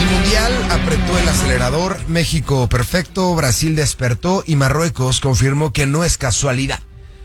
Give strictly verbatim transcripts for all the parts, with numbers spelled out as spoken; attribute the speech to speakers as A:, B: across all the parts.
A: Mundial apretó el acelerador, México perfecto, Brasil despertó y Marruecos confirmó que no es casualidad.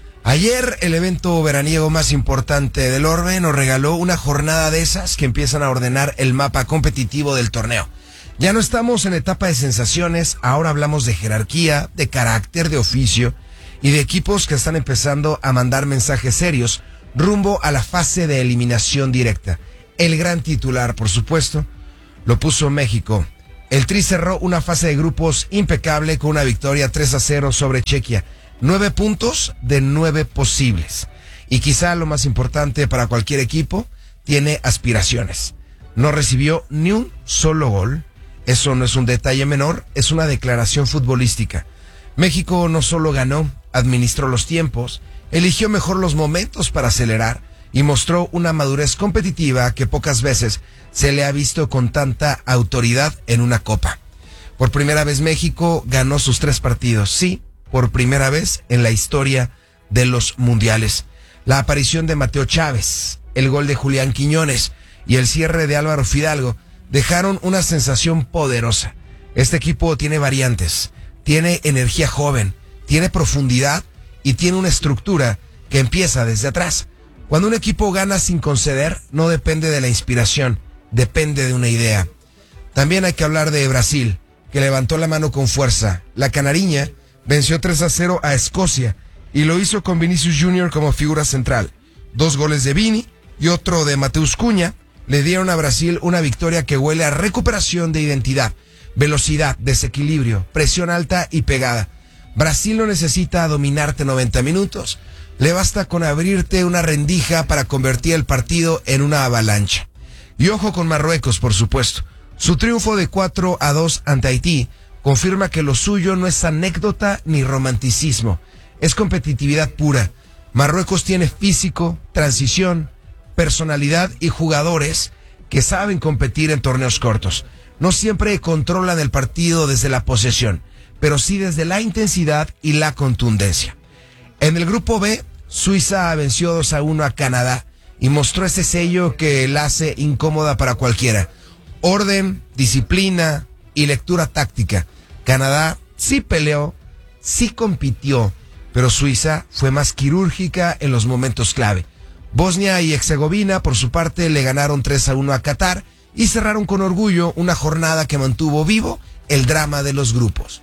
A: Ayer el evento veraniego más importante del orbe nos regaló una jornada de esas que empiezan a ordenar el mapa competitivo del torneo. Ya no estamos en etapa de sensaciones, ahora hablamos de jerarquía, de carácter, de oficio y de equipos que están empezando a mandar mensajes serios rumbo a la fase de eliminación directa. El gran titular, por supuesto, lo puso México. El Tri cerró una fase de grupos impecable con una victoria tres a cero sobre Chequia. Nueve puntos de nueve posibles. Y quizá lo más importante para cualquier equipo, tiene aspiraciones. No recibió ni un solo gol. Eso no es un detalle menor, es una declaración futbolística. México no solo ganó, administró los tiempos, eligió mejor los momentos para acelerar y mostró una madurez competitiva que pocas veces se le ha visto con tanta autoridad en una copa. Por primera vez México ganó sus tres partidos, sí, por primera vez en la historia de los mundiales. La aparición de Mateo Chávez, el gol de Julián Quiñones y el cierre de Álvaro Fidalgo dejaron una sensación poderosa. Este equipo tiene variantes, tiene energía joven, tiene profundidad y tiene una estructura que empieza desde atrás. Cuando un equipo gana sin conceder, no depende de la inspiración, depende de una idea. También hay que hablar de Brasil, que levantó la mano con fuerza. La canariña venció tres a cero a Escocia y lo hizo con Vinicius Junior como figura central. Dos goles de Vini y otro de Mateus Cunha le dieron a Brasil una victoria que huele a recuperación de identidad, velocidad, desequilibrio, presión alta y pegada. Brasil no necesita dominarte noventa minutos, le basta con abrirte una rendija para convertir el partido en una avalancha. Y ojo con Marruecos, por supuesto. Su triunfo de cuatro a dos ante Haití confirma que lo suyo no es anécdota ni romanticismo, es competitividad pura. Marruecos tiene físico, transición, personalidad y jugadores que saben competir en torneos cortos. No siempre controlan el partido desde la posesión, pero sí desde la intensidad y la contundencia. En el grupo B, Suiza venció dos a uno a Canadá y mostró ese sello que la hace incómoda para cualquiera. Orden, disciplina y lectura táctica. Canadá sí peleó, sí compitió, pero Suiza fue más quirúrgica en los momentos clave. Bosnia y Herzegovina, por su parte, le ganaron tres a uno a Qatar y cerraron con orgullo una jornada que mantuvo vivo el drama de los grupos.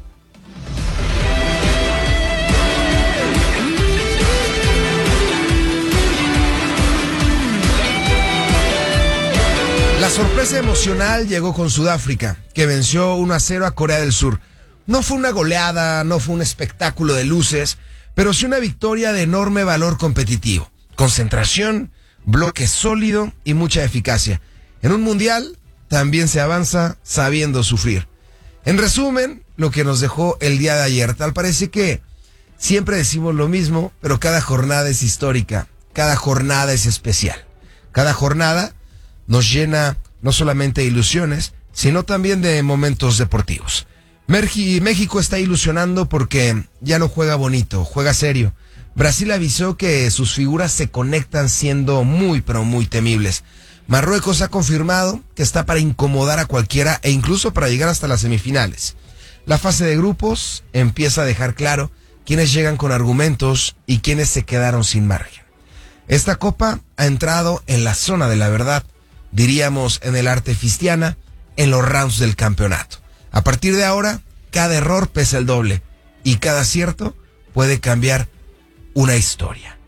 A: La sorpresa emocional llegó con Sudáfrica, que venció uno a cero a Corea del Sur. No fue una goleada, no fue un espectáculo de luces, pero sí una victoria de enorme valor competitivo. Concentración, bloque sólido y mucha eficacia. En un mundial también se avanza sabiendo sufrir. En resumen, lo que nos dejó el día de ayer. Tal parece que siempre decimos lo mismo, pero cada jornada es histórica, cada jornada es especial. Cada jornada nos llena no solamente de ilusiones, sino también de momentos deportivos. México está ilusionando porque ya no juega bonito, juega serio. Brasil avisó que sus figuras se conectan siendo muy, pero muy temibles. Marruecos ha confirmado que está para incomodar a cualquiera e incluso para llegar hasta las semifinales. La fase de grupos empieza a dejar claro quiénes llegan con argumentos y quiénes se quedaron sin margen. Esta copa ha entrado en la zona de la verdad, diríamos en el arte fistiana, en los rounds del campeonato. A partir de ahora, cada error pesa el doble y cada acierto puede cambiar una historia.